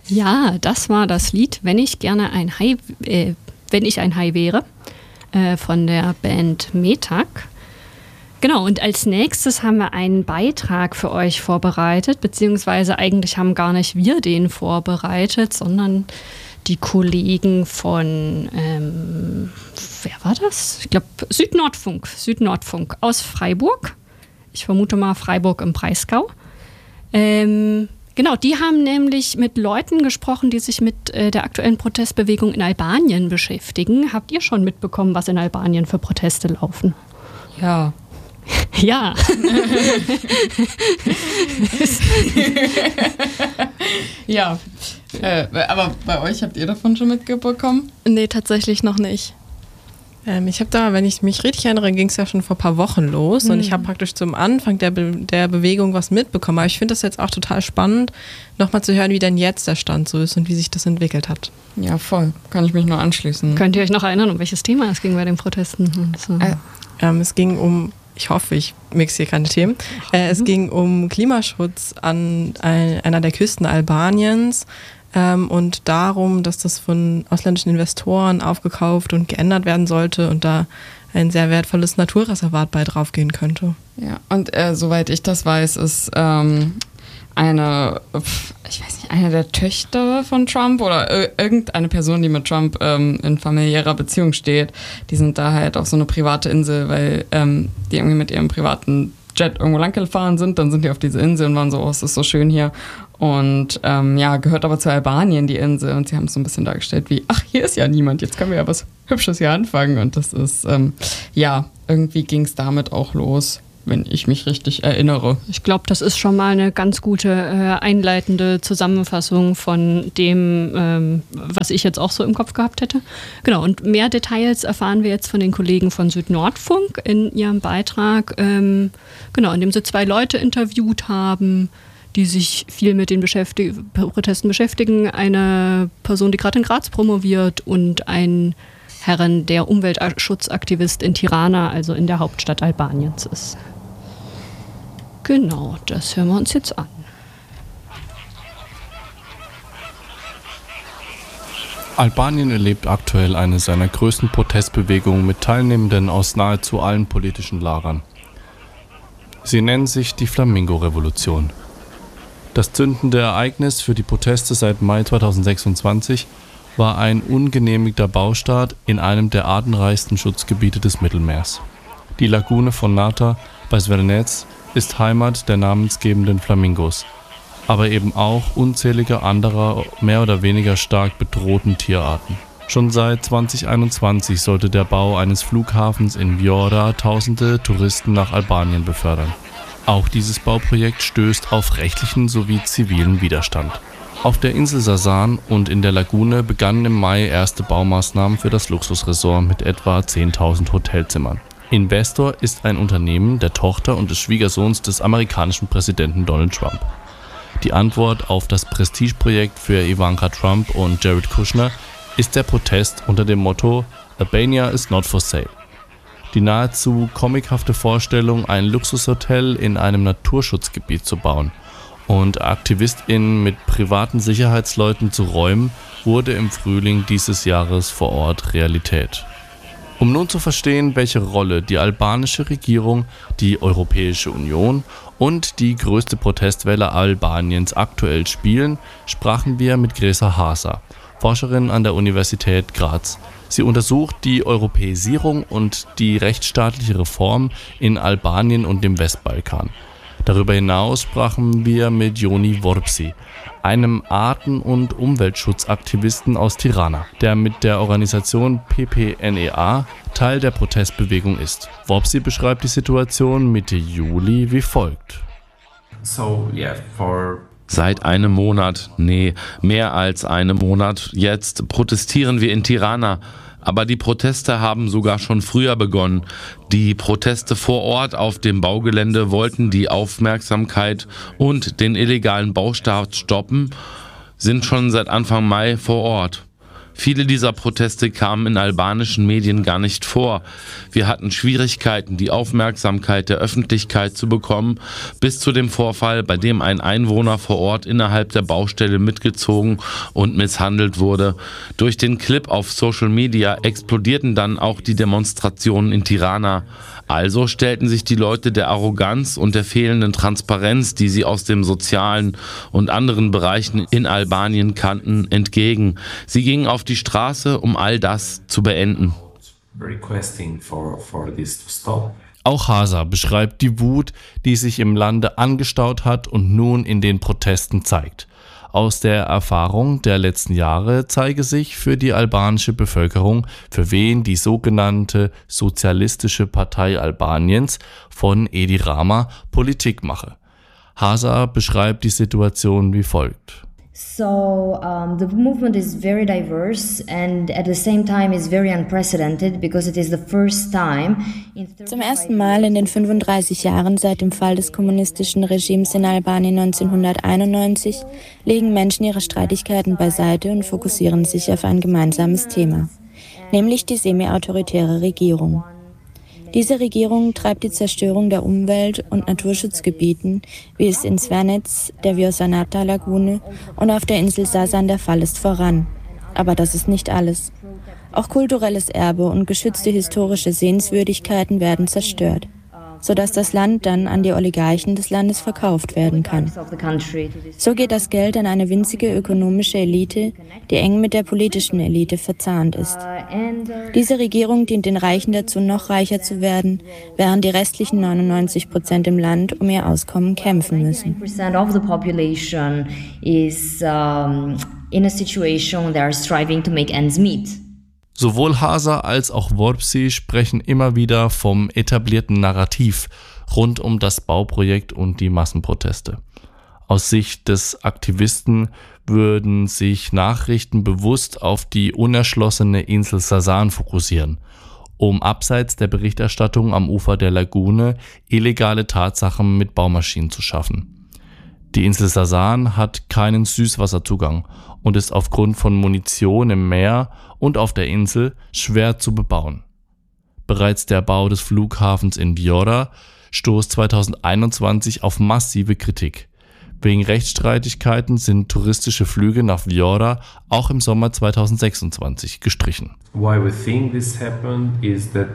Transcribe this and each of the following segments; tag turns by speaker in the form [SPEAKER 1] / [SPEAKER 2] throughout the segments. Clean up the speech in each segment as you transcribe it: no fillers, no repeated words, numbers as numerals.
[SPEAKER 1] Ja, das war das Lied Wenn ich ein Hai wäre, von der Band Metak. Genau, und als nächstes haben wir einen Beitrag für euch vorbereitet, beziehungsweise eigentlich haben gar nicht wir den vorbereitet, sondern die Kollegen von, wer war das? Ich glaube Südnordfunk aus Freiburg. Ich vermute mal Freiburg im Breisgau. Genau, die haben nämlich mit Leuten gesprochen, die sich mit der aktuellen Protestbewegung in Albanien beschäftigen. Habt ihr schon mitbekommen, was in Albanien für Proteste laufen?
[SPEAKER 2] Ja.
[SPEAKER 1] Ja.
[SPEAKER 2] Ja. Aber bei euch, habt ihr davon schon mitbekommen?
[SPEAKER 3] Nee, tatsächlich noch nicht. Ich habe da, wenn ich mich richtig erinnere, ging es ja schon vor ein paar Wochen los und ich habe praktisch zum Anfang der Bewegung was mitbekommen. Aber ich finde das jetzt auch total spannend, nochmal zu hören, wie denn jetzt der Stand so ist und wie sich das entwickelt hat.
[SPEAKER 2] Ja, voll. Kann ich mich nur anschließen.
[SPEAKER 1] Könnt ihr euch noch erinnern, um welches Thema es ging bei den Protesten? So.
[SPEAKER 3] Es ging um, ich hoffe, ich mixe hier keine Themen, es ging um Klimaschutz an einer der Küsten Albaniens. Und darum, dass das von ausländischen Investoren aufgekauft und geändert werden sollte und da ein sehr wertvolles Naturreservat bei draufgehen könnte.
[SPEAKER 2] Ja, und soweit ich das weiß, ist eine der Töchter von Trump oder irgendeine Person, die mit Trump in familiärer Beziehung steht, die sind da halt auf so eine private Insel, weil die irgendwie mit ihrem privaten Jet irgendwo lang gefahren sind, dann sind die auf diese Insel und waren so, oh, es ist so schön hier. Und gehört aber zu Albanien, die Insel. Und sie haben es so ein bisschen dargestellt wie, ach, hier ist ja niemand, jetzt können wir ja was Hübsches hier anfangen. Und das ist, irgendwie ging es damit auch los, wenn ich mich richtig erinnere.
[SPEAKER 1] Ich glaube, das ist schon mal eine ganz gute einleitende Zusammenfassung von dem, was ich jetzt auch so im Kopf gehabt hätte. Genau, und mehr Details erfahren wir jetzt von den Kollegen von Südnordfunk in ihrem Beitrag, in dem sie 2 Leute interviewt haben, die sich viel mit den Protesten beschäftigen. Eine Person, die gerade in Graz promoviert und ein Herren, der Umweltschutzaktivist in Tirana, also in der Hauptstadt Albaniens ist. Genau, das hören wir uns jetzt an.
[SPEAKER 4] Albanien erlebt aktuell eine seiner größten Protestbewegungen mit Teilnehmenden aus nahezu allen politischen Lagern. Sie nennen sich die Flamingo-Revolution. Das zündende Ereignis für die Proteste seit Mai 2026 war ein ungenehmigter Baustart in einem der artenreichsten Schutzgebiete des Mittelmeers. Die Lagune von Nata bei Svelnec ist Heimat der namensgebenden Flamingos, aber eben auch unzähliger anderer mehr oder weniger stark bedrohten Tierarten. Schon seit 2021 sollte der Bau eines Flughafens in Vjora tausende Touristen nach Albanien befördern. Auch dieses Bauprojekt stößt auf rechtlichen sowie zivilen Widerstand. Auf der Insel Sasan und in der Lagune begannen im Mai erste Baumaßnahmen für das Luxusresort mit etwa 10.000 Hotelzimmern. Investor ist ein Unternehmen der Tochter und des Schwiegersohns des amerikanischen Präsidenten Donald Trump. Die Antwort auf das Prestigeprojekt für Ivanka Trump und Jared Kushner ist der Protest unter dem Motto Albania is not for sale. Die nahezu comichafte Vorstellung, ein Luxushotel in einem Naturschutzgebiet zu bauen und AktivistInnen mit privaten Sicherheitsleuten zu räumen, wurde im Frühling dieses Jahres vor Ort Realität. Um nun zu verstehen, welche Rolle die albanische Regierung, die Europäische Union und die größte Protestwelle Albaniens aktuell spielen, sprachen wir mit Gresa Hasa, Forscherin an der Universität Graz. Sie untersucht die Europäisierung und die rechtsstaatliche Reform in Albanien und dem Westbalkan. Darüber hinaus sprachen wir mit Joni Vorpsi, einem Arten- und Umweltschutzaktivisten aus Tirana, der mit der Organisation PPNEA Teil der Protestbewegung ist. Vorpsi beschreibt die Situation Mitte Juli wie folgt.
[SPEAKER 5] Seit einem Monat, mehr als einem Monat, jetzt protestieren wir in Tirana. Aber die Proteste haben sogar schon früher begonnen. Die Proteste vor Ort auf dem Baugelände wollten die Aufmerksamkeit und den illegalen Baustart stoppen, sind schon seit Anfang Mai vor Ort. Viele dieser Proteste kamen in albanischen Medien gar nicht vor. Wir hatten Schwierigkeiten, die Aufmerksamkeit der Öffentlichkeit zu bekommen, bis zu dem Vorfall, bei dem ein Einwohner vor Ort innerhalb der Baustelle mitgezogen und misshandelt wurde. Durch den Clip auf Social Media explodierten dann auch die Demonstrationen in Tirana. Also stellten sich die Leute der Arroganz und der fehlenden Transparenz, die sie aus dem sozialen und anderen Bereichen in Albanien kannten, entgegen. Sie gingen auf die Straße, um all das zu beenden.
[SPEAKER 4] Auch Hasa beschreibt die Wut, die sich im Lande angestaut hat und nun in den Protesten zeigt. Aus der Erfahrung der letzten Jahre zeige sich für die albanische Bevölkerung, für wen die sogenannte Sozialistische Partei Albaniens von Edi Rama Politik mache. Hasa beschreibt die Situation wie folgt.
[SPEAKER 6] So the movement is very diverse and at the same time is very unprecedented because it is the first time
[SPEAKER 7] Zum ersten Mal in den 35 Jahren seit dem Fall des kommunistischen Regimes in Albanien 1991 legen Menschen ihre Streitigkeiten beiseite und fokussieren sich auf ein gemeinsames Thema, nämlich die semi-autoritäre Regierung. Diese Regierung treibt die Zerstörung der Umwelt- und Naturschutzgebieten, wie es in Zvernec, der Vjosanata-Lagune und auf der Insel Sasan der Fall ist, voran. Aber das ist nicht alles. Auch kulturelles Erbe und geschützte historische Sehenswürdigkeiten werden zerstört, sodass das Land dann an die Oligarchen des Landes verkauft werden kann. So geht das Geld an eine winzige ökonomische Elite, die eng mit der politischen Elite verzahnt ist. Diese Regierung dient den Reichen dazu, noch reicher zu werden, während die restlichen 99% im Land um ihr Auskommen kämpfen müssen.
[SPEAKER 4] Sowohl Hasa als auch Vorpsi sprechen immer wieder vom etablierten Narrativ rund um das Bauprojekt und die Massenproteste. Aus Sicht des Aktivisten würden sich Nachrichten bewusst auf die unerschlossene Insel Sasan fokussieren, um abseits der Berichterstattung am Ufer der Lagune illegale Tatsachen mit Baumaschinen zu schaffen. Die Insel Sasan hat keinen Süßwasserzugang und ist aufgrund von Munition im Meer und auf der Insel schwer zu bebauen. Bereits der Bau des Flughafens in Vjora stoß 2021 auf massive Kritik. Wegen Rechtsstreitigkeiten sind touristische Flüge nach Vjora auch im Sommer 2026 gestrichen.
[SPEAKER 8] Why we think this happened is that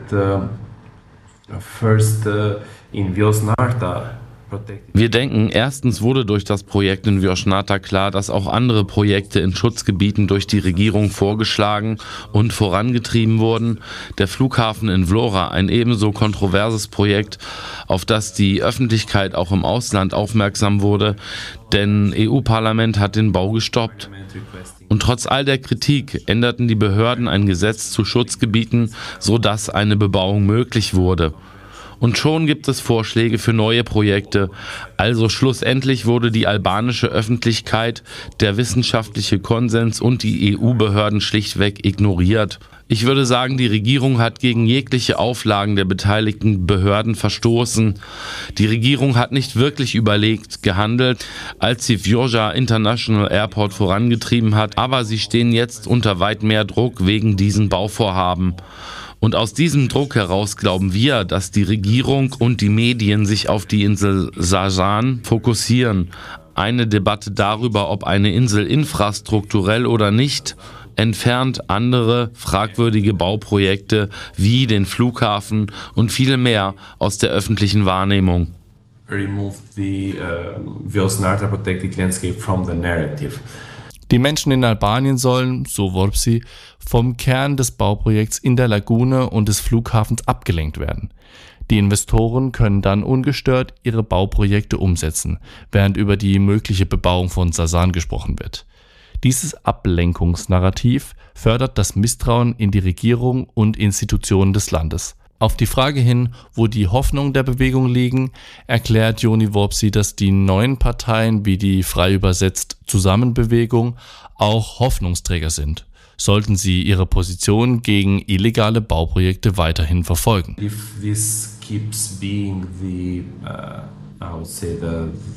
[SPEAKER 8] first in Vjosnarta.
[SPEAKER 5] Wir denken, erstens wurde durch das Projekt in Vjosnata klar, dass auch andere Projekte in Schutzgebieten durch die Regierung vorgeschlagen und vorangetrieben wurden. Der Flughafen in Vlora, ein ebenso kontroverses Projekt, auf das die Öffentlichkeit auch im Ausland aufmerksam wurde, denn EU-Parlament hat den Bau gestoppt. Und trotz all der Kritik änderten die Behörden ein Gesetz zu Schutzgebieten, sodass eine Bebauung möglich wurde. Und schon gibt es Vorschläge für neue Projekte. Also schlussendlich wurde die albanische Öffentlichkeit, der wissenschaftliche Konsens und die EU-Behörden schlichtweg ignoriert. Ich würde sagen, die Regierung hat gegen jegliche Auflagen der beteiligten Behörden verstoßen. Die Regierung hat nicht wirklich überlegt, gehandelt, als sie Vjosa International Airport vorangetrieben hat, aber sie stehen jetzt unter weit mehr Druck wegen diesen Bauvorhaben. Und aus diesem Druck heraus glauben wir, dass die Regierung und die Medien sich auf die Insel Sasan fokussieren. Eine Debatte darüber, ob eine Insel infrastrukturell oder nicht, entfernt andere fragwürdige Bauprojekte wie den Flughafen und viele mehr aus der öffentlichen Wahrnehmung.
[SPEAKER 8] Remove the Vjosnarta protected landscape from the narrative.
[SPEAKER 4] Die Menschen in Albanien sollen, so Vorpsi, vom Kern des Bauprojekts in der Lagune und des Flughafens abgelenkt werden. Die Investoren können dann ungestört ihre Bauprojekte umsetzen, während über die mögliche Bebauung von Sasan gesprochen wird. Dieses Ablenkungsnarrativ fördert das Misstrauen in die Regierung und Institutionen des Landes. Auf die Frage hin, wo die Hoffnungen der Bewegung liegen, erklärt Joni Vorpsi, dass die neuen Parteien wie die frei übersetzt Zusammenbewegung auch Hoffnungsträger sind, sollten sie ihre Position gegen illegale Bauprojekte weiterhin verfolgen.
[SPEAKER 8] If this keeps being the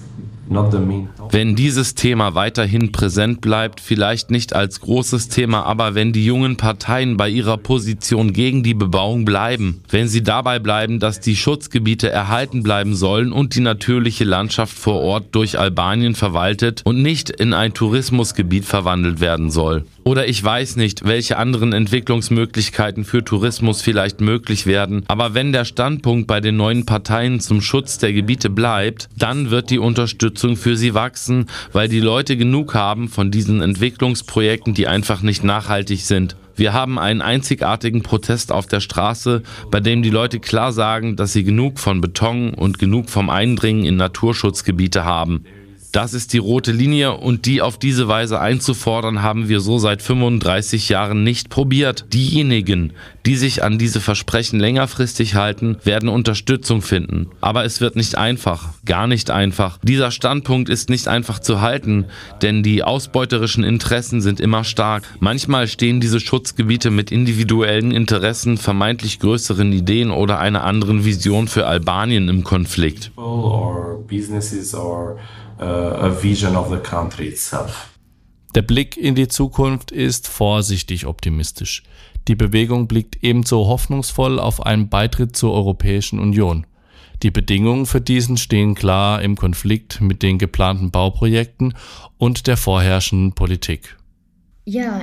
[SPEAKER 8] not the main topic.
[SPEAKER 5] Wenn dieses Thema weiterhin präsent bleibt, vielleicht nicht als großes Thema, aber wenn die jungen Parteien bei ihrer Position gegen die Bebauung bleiben, wenn sie dabei bleiben, dass die Schutzgebiete erhalten bleiben sollen und die natürliche Landschaft vor Ort durch Albanien verwaltet und nicht in ein Tourismusgebiet verwandelt werden soll. Oder ich weiß nicht, welche anderen Entwicklungsmöglichkeiten für Tourismus vielleicht möglich werden, aber wenn der Standpunkt bei den neuen Parteien zum Schutz der Gebiete bleibt, dann wird die Unterstützung für sie wachsen, weil die Leute genug haben von diesen Entwicklungsprojekten, die einfach nicht nachhaltig sind. Wir haben einen einzigartigen Protest auf der Straße, bei dem die Leute klar sagen, dass sie genug von Beton und genug vom Eindringen in Naturschutzgebiete haben. Das ist die rote Linie und die auf diese Weise einzufordern, haben wir so seit 35 Jahren nicht probiert. Diejenigen, die sich an diese Versprechen längerfristig halten, werden Unterstützung finden. Aber es wird nicht einfach, gar nicht einfach. Dieser Standpunkt ist nicht einfach zu halten, denn die ausbeuterischen Interessen sind immer stark. Manchmal stehen diese Schutzgebiete mit individuellen Interessen, vermeintlich größeren Ideen oder einer anderen Vision für Albanien im Konflikt.
[SPEAKER 8] Or businesses or a vision of the country itself.
[SPEAKER 4] Der Blick in die Zukunft ist vorsichtig optimistisch. Die Bewegung blickt ebenso hoffnungsvoll auf einen Beitritt zur Europäischen Union. Die Bedingungen für diesen stehen klar im Konflikt mit den geplanten Bauprojekten und der vorherrschenden Politik.
[SPEAKER 7] Ja,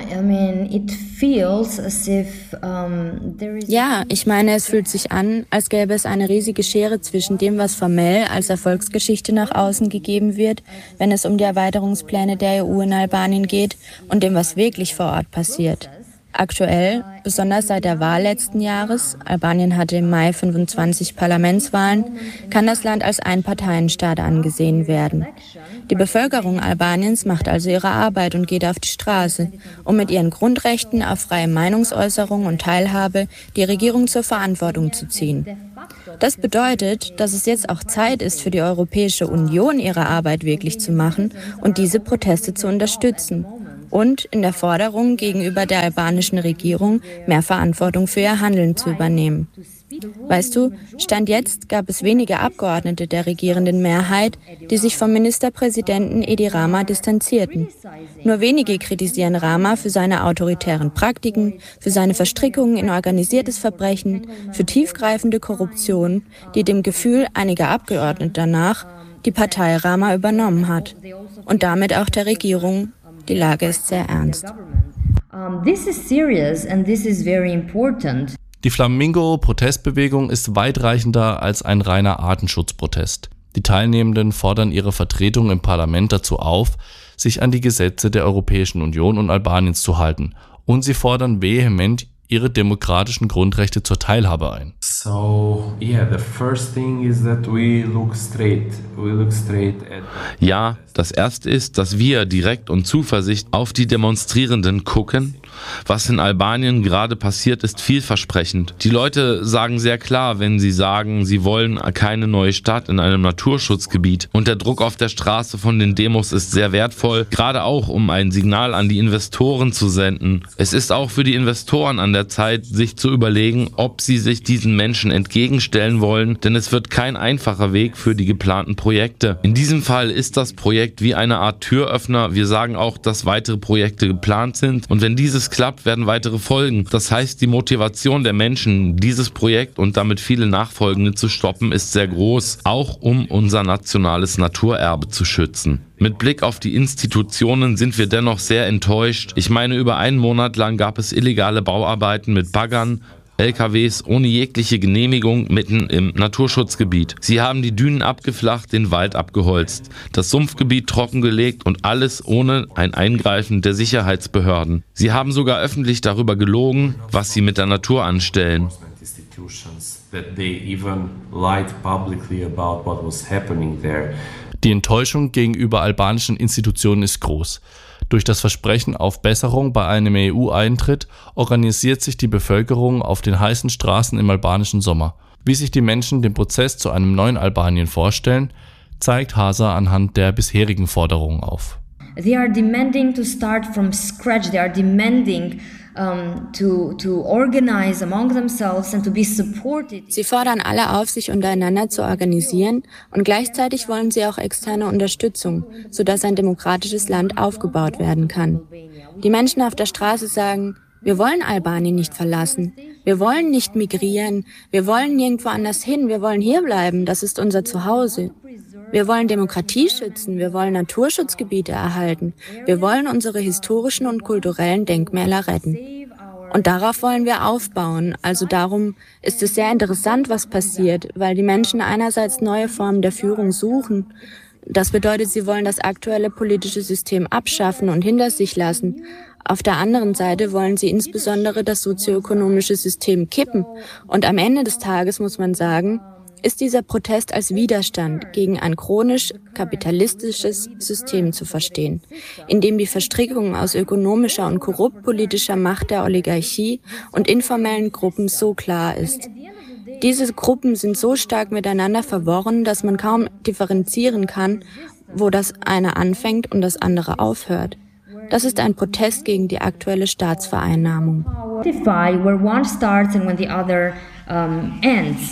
[SPEAKER 7] ich meine, es fühlt sich an, als gäbe es eine riesige Schere zwischen dem, was formell als Erfolgsgeschichte nach außen gegeben wird, wenn es um die Erweiterungspläne der EU in Albanien geht, und dem, was wirklich vor Ort passiert. Aktuell, besonders seit der Wahl letzten Jahres, Albanien hatte im Mai 25 Parlamentswahlen, kann das Land als Einparteienstaat angesehen werden. Die Bevölkerung Albaniens macht also ihre Arbeit und geht auf die Straße, um mit ihren Grundrechten auf freie Meinungsäußerung und Teilhabe die Regierung zur Verantwortung zu ziehen. Das bedeutet, dass es jetzt auch Zeit ist für die Europäische Union, ihre Arbeit wirklich zu machen und diese Proteste zu unterstützen. Und in der Forderung gegenüber der albanischen Regierung, mehr Verantwortung für ihr Handeln zu übernehmen. Weißt du, Stand jetzt gab es wenige Abgeordnete der regierenden Mehrheit, die sich vom Ministerpräsidenten Edi Rama distanzierten. Nur wenige kritisieren Rama für seine autoritären Praktiken, für seine Verstrickungen in organisiertes Verbrechen, für tiefgreifende Korruption, die dem Gefühl einiger Abgeordneter nach die Partei Rama übernommen hat. Und damit auch der Regierung. Die Lage ist sehr ernst.
[SPEAKER 6] This is serious and this is very important.
[SPEAKER 4] Die Flamingo-Protestbewegung ist weitreichender als ein reiner Artenschutzprotest. Die Teilnehmenden fordern ihre Vertretung im Parlament dazu auf, sich an die Gesetze der Europäischen Union und Albaniens zu halten. Und sie fordern vehement ihre demokratischen Grundrechte zur Teilhabe ein.
[SPEAKER 8] So, yeah, the first thing is that we look straight at.
[SPEAKER 5] Ja, das erste ist, dass wir direkt und Zuversicht auf die Demonstrierenden gucken. Was in Albanien gerade passiert, ist vielversprechend. Die Leute sagen sehr klar, wenn sie sagen, sie wollen keine neue Stadt in einem Naturschutzgebiet. Und der Druck auf der Straße von den Demos ist sehr wertvoll, gerade auch, um ein Signal an die Investoren zu senden. Es ist auch für die Investoren an der Zeit, sich zu überlegen, ob sie sich diesen Menschen entgegenstellen wollen, denn es wird kein einfacher Weg für die geplanten Projekte. In diesem Fall ist das Projekt wie eine Art Türöffner. Wir sagen auch, dass weitere Projekte geplant sind und wenn dieses klappt, werden weitere folgen. Das heißt, die Motivation der Menschen, dieses Projekt und damit viele nachfolgende zu stoppen, ist sehr groß, auch um unser nationales Naturerbe zu schützen. Mit Blick auf die Institutionen sind wir dennoch sehr enttäuscht. Ich meine, über einen Monat lang gab es illegale Bauarbeiten mit Baggern, LKWs ohne jegliche Genehmigung mitten im Naturschutzgebiet. Sie haben die Dünen abgeflacht, den Wald abgeholzt, das Sumpfgebiet trockengelegt und alles ohne ein Eingreifen der Sicherheitsbehörden. Sie haben sogar öffentlich darüber gelogen, was sie mit der Natur anstellen.
[SPEAKER 4] Die Enttäuschung gegenüber albanischen Institutionen ist groß. Durch das Versprechen auf Besserung bei einem EU-Eintritt organisiert sich die Bevölkerung auf den heißen Straßen im albanischen Sommer. Wie sich die Menschen den Prozess zu einem neuen Albanien vorstellen, zeigt Hasa anhand der bisherigen Forderungen auf.
[SPEAKER 6] They are demanding to start from scratch. They are demanding to organize among themselves and to be supported.
[SPEAKER 7] Sie fordern alle auf, sich untereinander zu organisieren, und gleichzeitig wollen sie auch externe Unterstützung, sodass ein demokratisches Land aufgebaut werden kann. Die Menschen auf der Straße sagen: Wir wollen Albanien nicht verlassen. Wir wollen nicht migrieren. Wir wollen nirgendwo anders hin. Wir wollen hierbleiben. Das ist unser Zuhause. Wir wollen Demokratie schützen. Wir wollen Naturschutzgebiete erhalten. Wir wollen unsere historischen und kulturellen Denkmäler retten. Und darauf wollen wir aufbauen. Also darum ist es sehr interessant, was passiert, weil die Menschen einerseits neue Formen der Führung suchen. Das bedeutet, sie wollen das aktuelle politische System abschaffen und hinter sich lassen. Auf der anderen Seite wollen sie insbesondere das sozioökonomische System kippen. Und am Ende des Tages, muss man sagen, ist dieser Protest als Widerstand gegen ein chronisch kapitalistisches System zu verstehen, in dem die Verstrickung aus ökonomischer und korrupt-politischer Macht der Oligarchie und informellen Gruppen so klar ist. Diese Gruppen sind so stark miteinander verworren, dass man kaum differenzieren kann, wo das eine anfängt und das andere aufhört. Das ist ein Protest gegen die aktuelle Staatsvereinnahmung.
[SPEAKER 6] Where one starts and when the other ends.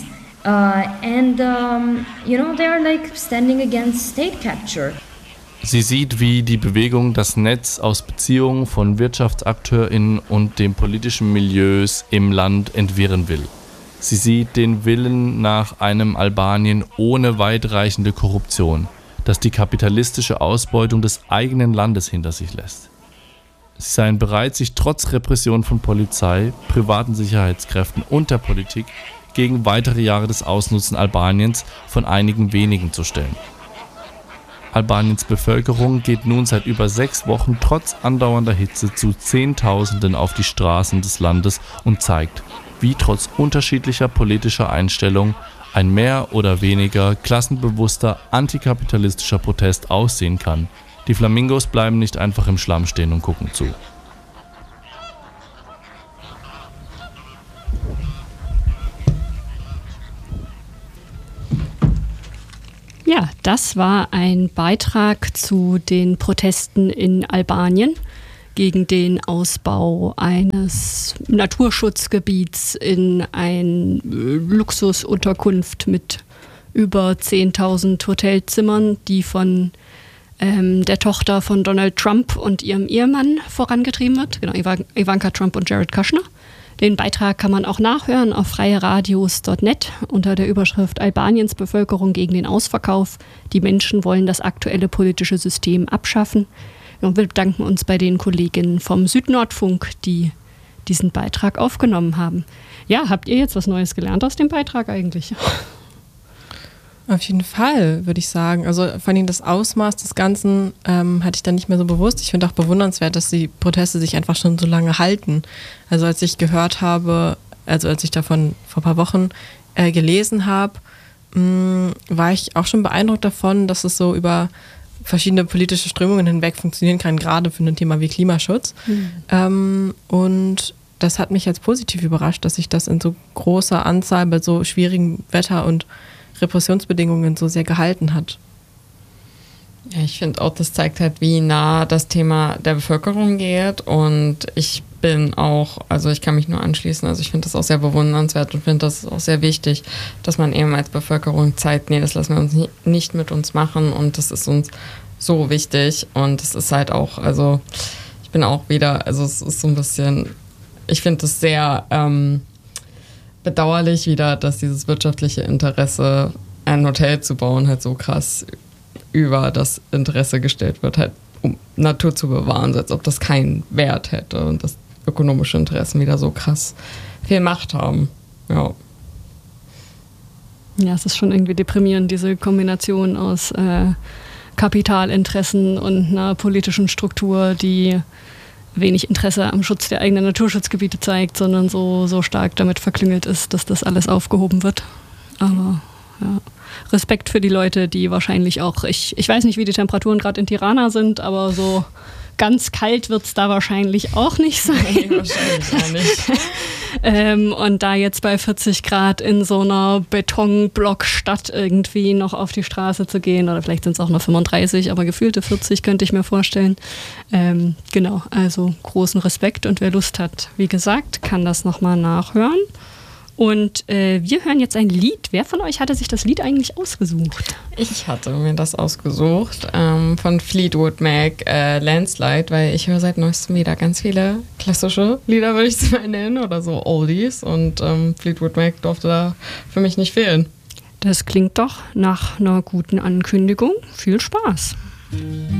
[SPEAKER 6] They are like standing against state capture.
[SPEAKER 4] Sie sieht, wie die Bewegung das Netz aus Beziehungen von WirtschaftsakteurInnen und den politischen Milieus im Land entwirren will. Sie sieht den Willen nach einem Albanien ohne weitreichende Korruption, das die kapitalistische Ausbeutung des eigenen Landes hinter sich lässt. Sie seien bereit, sich trotz Repression von Polizei, privaten Sicherheitskräften und der Politik gegen weitere Jahre des Ausnutzen Albaniens von einigen wenigen zu stellen. Albaniens Bevölkerung geht nun seit über 6 Wochen trotz andauernder Hitze zu Zehntausenden auf die Straßen des Landes und zeigt, wie trotz unterschiedlicher politischer Einstellungen ein mehr oder weniger klassenbewusster antikapitalistischer Protest aussehen kann. Die Flamingos bleiben nicht einfach im Schlamm stehen und gucken zu.
[SPEAKER 1] Ja, das war ein Beitrag zu den Protesten in Albanien gegen den Ausbau eines Naturschutzgebiets in eine Luxusunterkunft mit über 10.000 Hotelzimmern, die von der Tochter von Donald Trump und ihrem Ehemann vorangetrieben wird, genau, Ivanka Trump und Jared Kushner. Den Beitrag kann man auch nachhören auf freieradios.net unter der Überschrift Albaniens Bevölkerung gegen den Ausverkauf. Die Menschen wollen das aktuelle politische System abschaffen. Und wir bedanken uns bei den Kolleginnen vom Südnordfunk, die diesen Beitrag aufgenommen haben. Ja, habt ihr jetzt was Neues gelernt aus dem Beitrag eigentlich?
[SPEAKER 3] Auf jeden Fall, würde ich sagen. Also vor allem das Ausmaß des Ganzen hatte ich dann nicht mehr so bewusst. Ich finde auch bewundernswert, dass die Proteste sich einfach schon so lange halten. Also als ich gehört habe, also als ich davon vor ein paar Wochen gelesen habe, war ich auch schon beeindruckt davon, dass es so über verschiedene politische Strömungen hinweg funktionieren kann, gerade für ein Thema wie Klimaschutz. Und das hat mich jetzt positiv überrascht, dass sich das in so großer Anzahl bei so schwierigem Wetter und Repressionsbedingungen so sehr gehalten hat.
[SPEAKER 2] Ja, ich finde auch, das zeigt halt, wie nah das Thema der Bevölkerung geht, und ich bin auch, also ich kann mich nur anschließen, also ich finde das auch sehr bewundernswert und finde das auch sehr wichtig, dass man eben als Bevölkerung zeigt, nee, das lassen wir uns nicht mit uns machen, und das ist uns so wichtig, und es ist halt auch, also ich bin auch wieder, also es ist so ein bisschen, ich finde es sehr bedauerlich wieder, dass dieses wirtschaftliche Interesse, ein Hotel zu bauen, halt so krass über das Interesse gestellt wird, halt um Natur zu bewahren, so als ob das keinen Wert hätte und dass ökonomische Interessen wieder so krass viel Macht haben. Ja.
[SPEAKER 1] Ja, es ist schon irgendwie deprimierend, diese Kombination aus Kapitalinteressen und einer politischen Struktur, die wenig Interesse am Schutz der eigenen Naturschutzgebiete zeigt, sondern so stark damit verklüngelt ist, dass das alles aufgehoben wird. Aber ja, Respekt für die Leute, die wahrscheinlich auch, ich weiß nicht, wie die Temperaturen gerade in Tirana sind, aber so ganz kalt wird es da wahrscheinlich auch nicht sein.
[SPEAKER 2] Nee, wahrscheinlich auch nicht.
[SPEAKER 1] Und da jetzt bei 40 Grad in so einer Betonblockstadt irgendwie noch auf die Straße zu gehen, oder vielleicht sind es auch nur 35, aber gefühlte 40 könnte ich mir vorstellen. Genau, also großen Respekt, und wer Lust hat, wie gesagt, kann das nochmal nachhören. Und wir hören jetzt ein Lied. Wer von euch hatte sich das Lied eigentlich ausgesucht?
[SPEAKER 2] Ich hatte mir das ausgesucht von Fleetwood Mac, Landslide, weil ich höre seit neuestem wieder ganz viele klassische Lieder, würde ich es mal nennen, oder so Oldies, und Fleetwood Mac durfte da für mich nicht fehlen.
[SPEAKER 1] Das klingt doch nach einer guten Ankündigung. Viel Spaß!